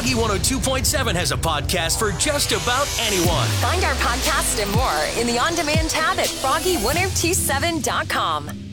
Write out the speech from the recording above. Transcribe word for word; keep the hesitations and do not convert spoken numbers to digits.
Froggy one oh two point seven has a podcast for just about anyone. Find our podcast and more in the On Demand tab at froggy ten twenty-seven dot com.